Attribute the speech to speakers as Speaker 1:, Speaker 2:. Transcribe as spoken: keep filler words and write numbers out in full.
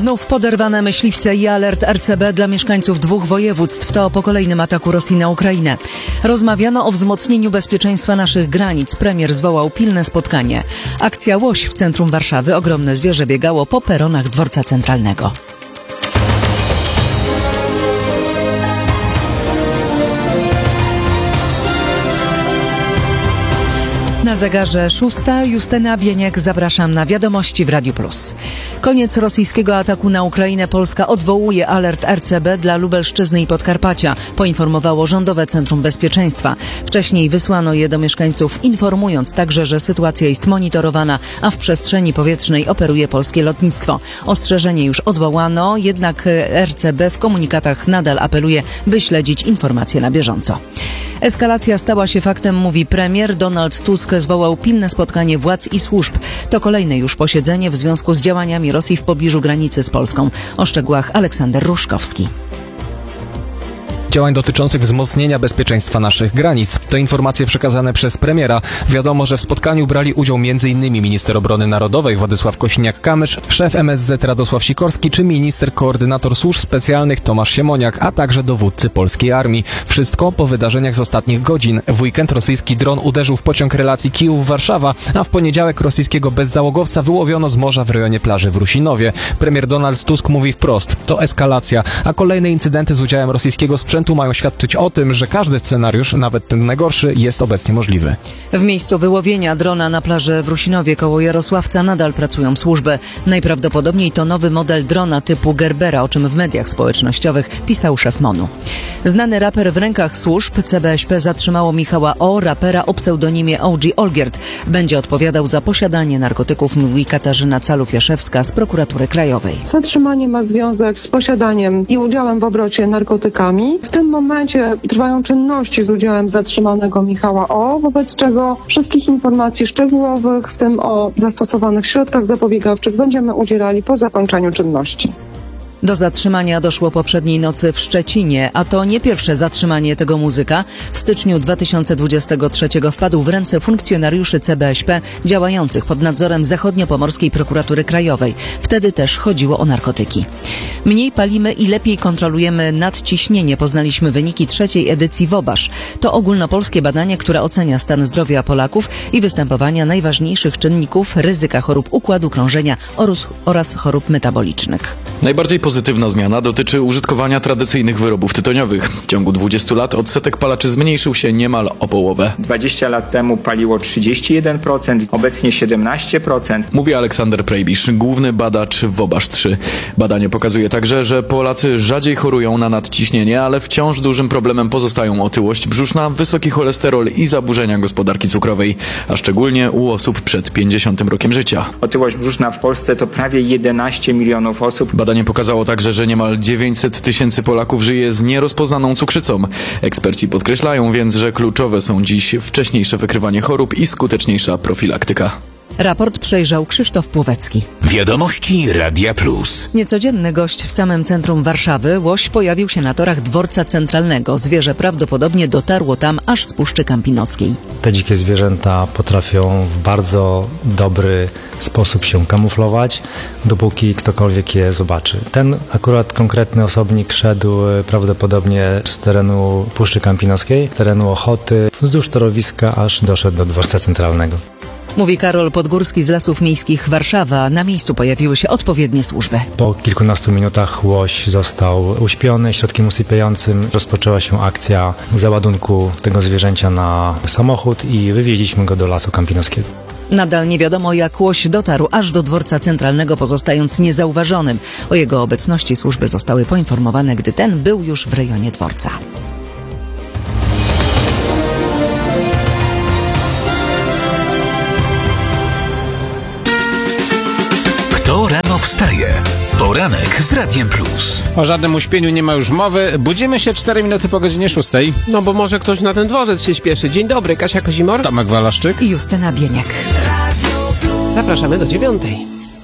Speaker 1: Znów poderwane myśliwce i alert R C B dla mieszkańców dwóch województw. To po kolejnym ataku Rosji na Ukrainę. Rozmawiano o wzmocnieniu bezpieczeństwa naszych granic. Premier zwołał pilne spotkanie. Akcja Łoś w centrum Warszawy. Ogromne zwierzę biegało po peronach dworca centralnego. Na zegarze szósta. Justyna Bieniek, zapraszam na Wiadomości w Radiu Plus. Koniec rosyjskiego ataku na Ukrainę. Polska odwołuje alert R C B dla Lubelszczyzny i Podkarpacia, poinformowało Rządowe Centrum Bezpieczeństwa. Wcześniej wysłano je do mieszkańców, informując także, że sytuacja jest monitorowana, a w przestrzeni powietrznej operuje polskie lotnictwo. Ostrzeżenie już odwołano, jednak R C B w komunikatach nadal apeluje, by śledzić informacje na bieżąco. Eskalacja stała się faktem, mówi premier. Donald Tusk zwołał pilne spotkanie władz i służb. To kolejne już posiedzenie w związku z działaniami Rosji w pobliżu granicy z Polską. O szczegółach Aleksander Ruszkowski.
Speaker 2: Działań dotyczących wzmocnienia bezpieczeństwa naszych granic. To informacje przekazane przez premiera. Wiadomo, że w spotkaniu brali udział m.in. minister obrony narodowej Władysław Kosiniak-Kamysz, szef M S Z Radosław Sikorski czy minister koordynator służb specjalnych Tomasz Siemoniak, a także dowódcy polskiej armii. Wszystko po wydarzeniach z ostatnich godzin. W weekend rosyjski dron uderzył w pociąg relacji Kijów-Warszawa, a w poniedziałek rosyjskiego bezzałogowca wyłowiono z morza w rejonie plaży w Rusinowie. Premier Donald Tusk mówi wprost, to eskalacja, a kolejne incydenty z udziałem rosyjskiego sprzętu mają świadczyć o tym, że każdy scenariusz, nawet ten najgorszy, jest obecnie możliwy.
Speaker 1: W miejscu wyłowienia drona na plaży w Rusinowie koło Jarosławca nadal pracują służby. Najprawdopodobniej to nowy model drona typu Gerbera, o czym w mediach społecznościowych pisał szef MONU. Znany raper w rękach służb. C B S P zatrzymało Michała O., rapera o pseudonimie O G Olgierd. Będzie odpowiadał za posiadanie narkotyków, mówi Katarzyna Calów-Jaszewska z Prokuratury Krajowej.
Speaker 3: Zatrzymanie ma związek z posiadaniem i udziałem w obrocie narkotykami. W tym momencie trwają czynności z udziałem zatrzymanego Michała O., wobec czego wszystkich informacji szczegółowych, w tym o zastosowanych środkach zapobiegawczych, będziemy udzielali po zakończeniu czynności.
Speaker 1: Do zatrzymania doszło poprzedniej nocy w Szczecinie, a to nie pierwsze zatrzymanie tego muzyka. W styczniu dwa tysiące dwudziestego trzeciego wpadł w ręce funkcjonariuszy C B S P działających pod nadzorem Zachodniopomorskiej Prokuratury Krajowej. Wtedy też chodziło o narkotyki. Mniej palimy i lepiej kontrolujemy nadciśnienie. Poznaliśmy wyniki trzeciej edycji WOBASZ. To ogólnopolskie badanie, które ocenia stan zdrowia Polaków i występowania najważniejszych czynników ryzyka chorób układu krążenia oraz chorób metabolicznych.
Speaker 4: Najbardziej pozytywna zmiana dotyczy użytkowania tradycyjnych wyrobów tytoniowych. W ciągu dwudziestu lat odsetek palaczy zmniejszył się niemal o połowę.
Speaker 5: dwadzieścia lat temu paliło trzydzieści jeden procent, obecnie siedemnaście procent.
Speaker 4: Mówi Aleksander Prejbisz, główny badacz WOBASZ trzy. Badanie pokazuje także, że Polacy rzadziej chorują na nadciśnienie, ale wciąż dużym problemem pozostają otyłość brzuszna, wysoki cholesterol i zaburzenia gospodarki cukrowej, a szczególnie u osób przed pięćdziesiątym rokiem życia.
Speaker 5: Otyłość brzuszna w Polsce to prawie jedenaście milionów osób.
Speaker 4: Badanie pokazało także, że niemal dziewięćset tysięcy Polaków żyje z nierozpoznaną cukrzycą. Eksperci podkreślają więc, że kluczowe są dziś wcześniejsze wykrywanie chorób i skuteczniejsza profilaktyka.
Speaker 1: Raport przejrzał Krzysztof Płowecki.
Speaker 6: Wiadomości Radia Plus.
Speaker 1: Niecodzienny gość w samym centrum Warszawy. Łoś pojawił się na torach dworca centralnego. Zwierzę prawdopodobnie dotarło tam aż z Puszczy Kampinoskiej.
Speaker 7: Te dzikie zwierzęta potrafią w bardzo dobry sposób się kamuflować, dopóki ktokolwiek je zobaczy. Ten akurat konkretny osobnik szedł prawdopodobnie z terenu Puszczy Kampinoskiej, terenu Ochoty, wzdłuż torowiska, aż doszedł do dworca centralnego.
Speaker 1: Mówi Karol Podgórski z Lasów Miejskich Warszawa. Na miejscu pojawiły się odpowiednie służby.
Speaker 7: Po kilkunastu minutach łoś został uśpiony środkiem usypiającym. Rozpoczęła się akcja załadunku tego zwierzęcia na samochód i wywieźliśmy go do Lasu Kampinoskiego.
Speaker 1: Nadal nie wiadomo, jak łoś dotarł aż do dworca centralnego, pozostając niezauważonym. O jego obecności służby zostały poinformowane, gdy ten był już w rejonie dworca.
Speaker 6: Kto rano wstaje? Poranek z Radiem Plus.
Speaker 8: O żadnym uśpieniu nie ma już mowy. Budzimy się cztery minuty po godzinie szóstej.
Speaker 9: No bo może ktoś na ten dworzec się śpieszy. Dzień dobry, Kasia Kozimor.
Speaker 8: Tomek Walaszczyk
Speaker 1: i Justyna Bieniek.
Speaker 9: Zapraszamy do dziewiątej.